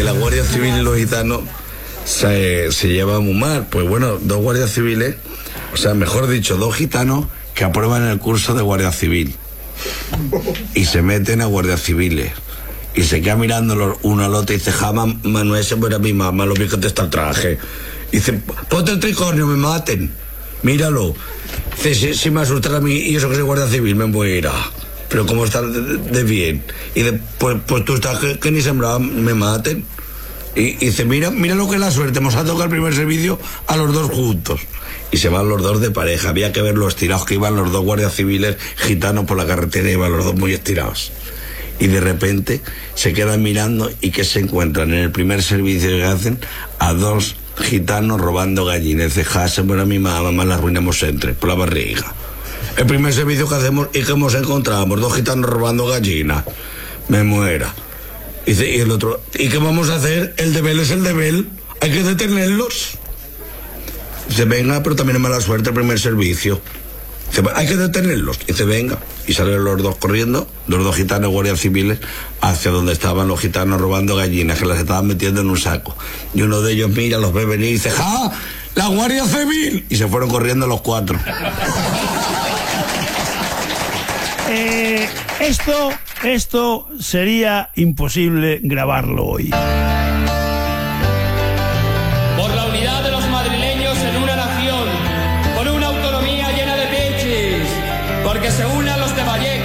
la Guardia Civil y los gitanos se llevan muy mal. Pues bueno, dos guardias civiles, o sea, mejor dicho, dos gitanos que aprueban el curso de Guardia Civil y se meten a guardias civiles y se quedan mirando uno al otro y dice, jamás Manuel se muere a mi mamá, lo vi que te está el traje. Y dice, ponte el tricornio, me maten, míralo. Dice, si me asustan a mí y eso que soy guardia civil, me muera. Pero cómo está de bien. Y dice, pues tú estás que ni sembrado, me maten. Y dice, mira lo que es la suerte, hemos tocado el primer servicio a los dos juntos. Y se van los dos de pareja. Había que ver los estirados que iban los dos guardias civiles gitanos por la carretera, iban los dos muy estirados. Y de repente se quedan mirando y que se encuentran en el primer servicio que hacen a dos gitanos robando gallinas. Dice, se muere mi mamá, la arruinamos entre por la barriga. El primer servicio que hacemos y que hemos encontrado, dos gitanos robando gallinas. Me muera. Dice, y el otro, ¿y qué vamos a hacer? El deber es el deber, hay que detenerlos. Dice, venga, pero también es mala suerte el primer servicio. Dice, hay que detenerlos. Dice, venga. Y salen los dos corriendo, los dos gitanos guardias civiles, hacia donde estaban los gitanos robando gallinas, que las estaban metiendo en un saco. Y uno de ellos mira, los ve venir y dice, ¡ja! ¡La Guardia Civil! Y se fueron corriendo los cuatro. Esto sería imposible grabarlo hoy. Por la unidad de los madrileños en una nación, con una autonomía llena de peches, porque según